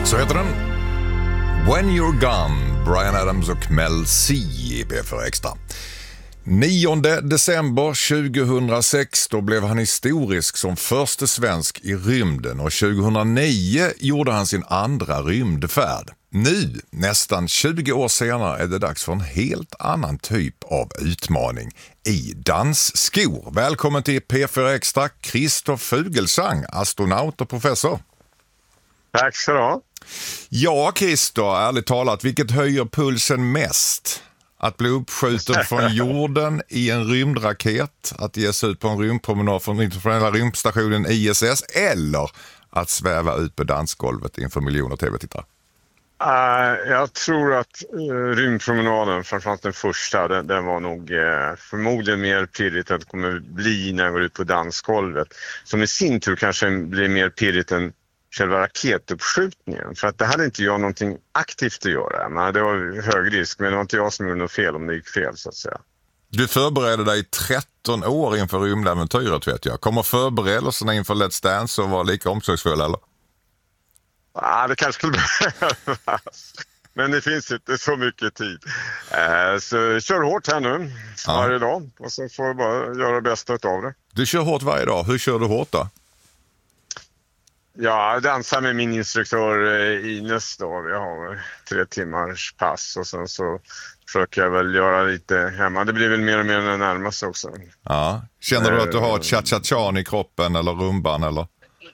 Så heter den When You're Gone, Bryan Adams och Mel C i P4 Extra. 9 december 2006 då blev han historisk som första svensk i rymden och 2009 gjorde han sin andra rymdfärd. Nu, nästan 20 år senare, är det dags för en helt annan typ av utmaning i dansskor. Välkommen till P4 Extra, Christer Fuglesang, astronaut och professor. Tack så du. Ja, Christer, ärligt talat, vilket höjer pulsen mest? Att bli uppskjuten från jorden i en rymdraket, att ge sig ut på en rymdpromenad från den internationella rymdstationen ISS, eller att sväva ut på dansgolvet inför miljoner tv-tittare? Jag tror att rymdpromenaden, framförallt den första, den var nog förmodligen mer pirrigt än det kommer bli när jag går ut på dansgolvet. Som i sin tur kanske blir mer pirrigt än själva raketuppskjutningen. För att det hade inte jag någonting aktivt att göra. Men det var hög risk, men det var inte jag som gjorde något fel om det gick fel, så att säga. Du förberedde dig 13 år inför rymdäventyret, vet jag. Kommer förberedelserna inför Let's Dance att vara lika omsorgsfulla, eller? Det kanske skulle behövas. Men det finns inte så mycket tid. Så kör hårt här nu varje dag. Och så får jag bara göra det bästa av det. Du kör hårt varje dag. Hur kör du hårt då? Jag dansar med min instruktör Ines då. Vi har 3 timmars pass och sen så försöker jag väl göra lite hemma. Det blir väl mer och mer när det närmar sig också. Ja. Känner du att du har ett cha-cha-chan i kroppen eller rumban eller?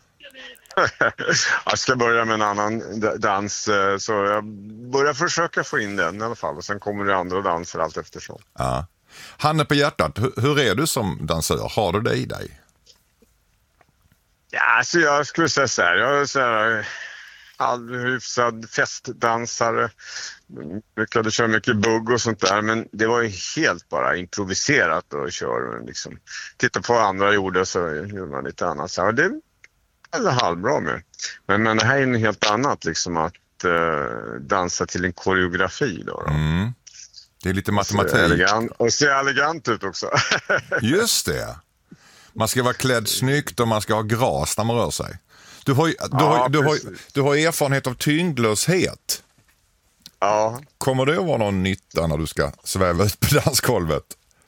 Jag ska börja med en annan dans, så jag börjar försöka få in den i alla fall. Och sen kommer det andra danser allt eftersom. Ja. Handen på hjärtat, hur är du som dansör? Har du det i dig? Ja, alltså jag skulle säga så här. Jag är så här halvhyfsad festdansare. Lyckades köra mycket bugg och sånt där. Men det var ju helt bara improviserat och köra liksom. Titta på vad andra gjorde så gjorde man lite annat. Så det är halvbra med. Men det här är något helt annat liksom, att dansa till en koreografi då. Mm. Det är lite matematik. Och ser elegant ut också. Just det. Man ska vara klädd snyggt och man ska ha gras när man rör sig. Du har erfarenhet av tyngdlöshet. Ja. Kommer det att vara någon nytta när du ska sväva ut på dansgolvet?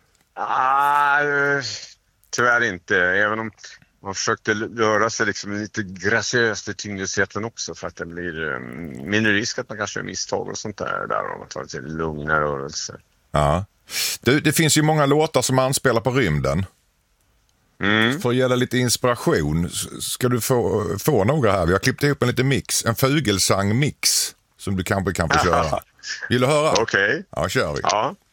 Tyvärr inte. Även om man försökte röra sig liksom lite graciöst i tyngdlösheten också, för att det blir mindre risk att man kanske gör misstag och sånt där om man tar lite lugna rörelser. Ja. Det finns ju många låtar som anspelar på rymden. För att ge dig lite inspiration ska du få några här. Vi har klippt ihop en liten mix, en Fuglesang-mix som du kanske kan få köra. Vill du höra? Okej. Ja, kör vi. Ja.